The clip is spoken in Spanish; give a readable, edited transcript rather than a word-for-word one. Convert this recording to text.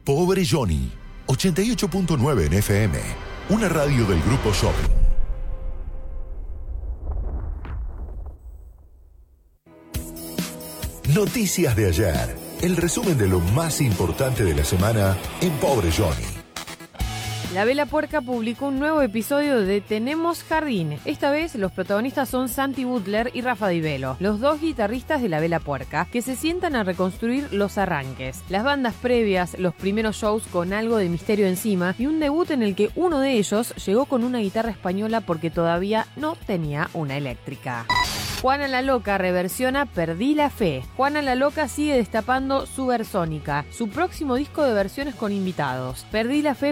Pobre Johnny, 88.9 en FM, una radio del Grupo Shopping. Noticias de ayer, el resumen de lo más importante de la semana en Pobre Johnny. La Vela Puerca publicó un nuevo episodio de Tenemos Jardín. Esta vez los protagonistas son Santi Butler y Rafa Di Velo, los dos guitarristas de La Vela Puerca, que se sientan a reconstruir los arranques, las bandas previas, los primeros shows con algo de misterio encima y un debut en el que uno de ellos llegó con una guitarra española porque todavía no tenía una eléctrica. Juana la Loca reversiona Perdí la Fe. Juana la Loca sigue destapando su Versónica, su próximo disco de versiones con invitados. Perdí la Fe